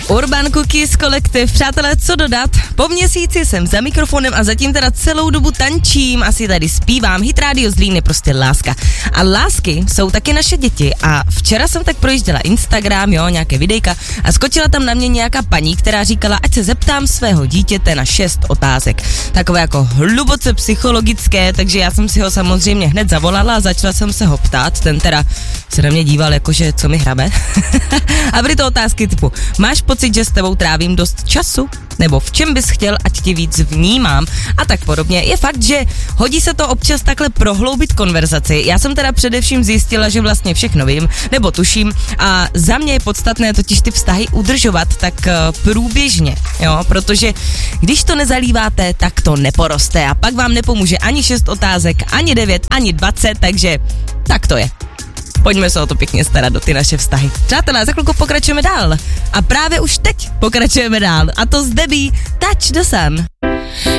Urban Cookies Collective. Přátelé, co dodat? Po měsíci jsem za mikrofonem a zatím teda celou dobu tančím, asi tady zpívám. Hit Radio Zlín je prostě láska. A lásky jsou taky naše děti a včera jsem tak projížděla Instagram, nějaké videjka a skočila tam na mě nějaká paní, která říkala, ať se zeptám svého dítěte na 6 otázek. Takové jako hluboce psychologické, takže já jsem si ho samozřejmě hned zavolala a začala jsem se ho ptát. Ten teda se na mě díval jakože co mi hrabe. A byly to otázky typu, máš pocit, že s tebou trávím dost času? Nebo v čem bys chtěl, ať tě víc vnímám? A tak podobně. Je fakt, že hodí se to občas takhle prohloubit konverzaci. Já jsem teda především zjistila, že vlastně všechno vím, nebo tuším a za mě je podstatné totiž ty vztahy udržovat tak průběžně, protože když to nezalíváte, tak to neporoste a pak vám nepomůže ani 6 otázek, ani 9, ani 20, takže tak to je. Pojďme se o to pěkně starat, o ty naše vztahy. Přátelé, za chvilku pokračujeme dál. A právě už teď pokračujeme dál. A to z Debbie Touch the Sun.